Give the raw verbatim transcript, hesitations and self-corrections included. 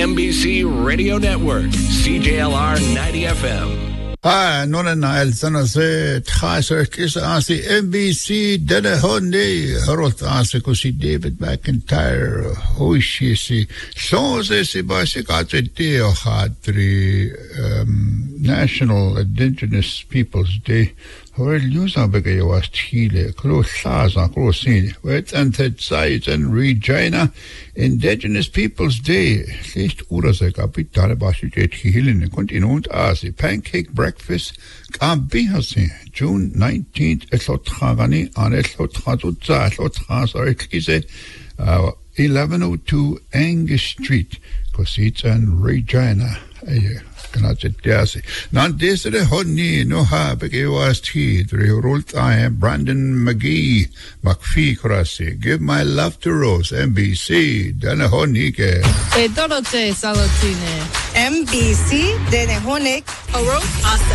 M B C Radio Network, C J L R ninety F M. Hi, nona na el sana se tkhasar kis asi M B C dana honde harot asi kusi David McIntyre hoishi si so se si basi katete hadri National Indigenous Peoples Day. Hoewel Lusa begay was Chile, close Saza, close scene, wet and sides and Regina Indigenous Peoples Day. Least Urase Capitale Bashit Hilin continued as a pancake breakfast can be hasi June nineteenth, Esotragani, and Esotrazutza, Esotraz, or Ekise, eleven oh two Angus Street, Cosita and Regina. Nan desere honni no ha bege was tea rolt I am Brandon McGee McPhee Krasi. Give my love to Rose M B C dana honni ke e dorote salotine M B C dene honik oro